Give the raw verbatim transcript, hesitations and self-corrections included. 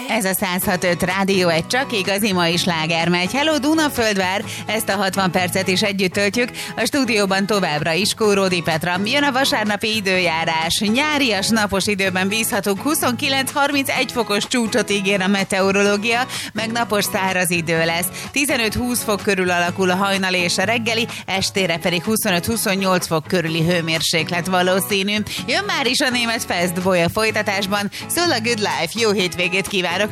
Ez a száz hat öt Rádió, egy csak igazi mai sláger megy. Hello Dunaföldvár, ezt a hatvan percet is együtt töltjük. A stúdióban továbbra is Kóródi Petra. Jön a vasárnapi időjárás. Nyárias napos időben bízhatunk, huszonkilenc harmincegy fokos csúcsot ígér a meteorológia, meg napos száraz idő lesz. tizenöt-húsz fok körül alakul a hajnali és a reggeli, estére pedig huszonöt-huszonnyolc fok körüli hőmérséklet valószínű. Jön már is a német Festboy a folytatásban. Szól a Good Life, jó hétvégét kívánunk!